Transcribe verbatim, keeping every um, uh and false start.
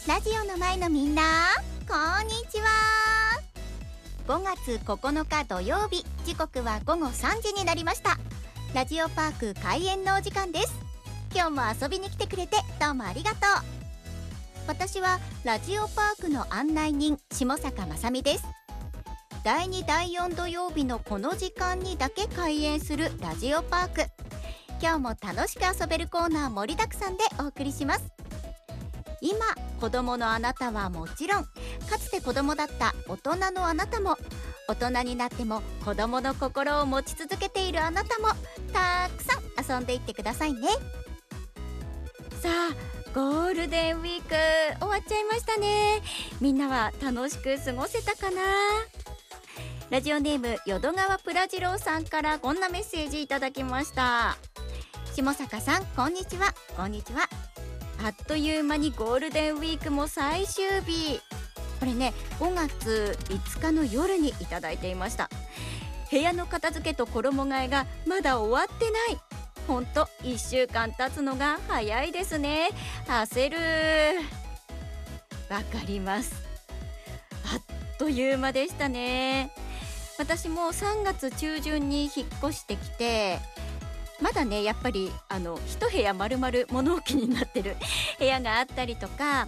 ラジオの前のみんな、こんにちは。ごがつここのか土曜日、時刻はごごさんじになりました。ラジオパーク開園のお時間です。今日も遊びに来てくれてどうもありがとう。私はラジオパークの案内人、下坂まさみです。だいにだいよん土曜日のこの時間にだけ開園するラジオパーク。今日も楽しく遊べるコーナー盛りだくさんでお送りします。今子供のあなたはもちろん、かつて子供だった大人のあなたも、大人になっても子供の心を持ち続けているあなたも、たくさん遊んでいってくださいね。さあ、ゴールデンウィーク終わっちゃいましたね。みんなは楽しく過ごせたかな。ラジオネーム淀川プラジローさんからこんなメッセージいただきました。下坂さん、こんにちは。こんにちは。あっという間にゴールデンウィークも最終日。これね、ごがついつかの夜にいただいていました。部屋の片付けと衣替えがまだ終わってない。ほんといっしゅうかん経つのが早いですね。焦る。わかります。あっという間でしたね。私もさんがつちゅうじゅんに引っ越してきて、まだねやっぱりあの一部屋丸々物置になってる部屋があったりとか、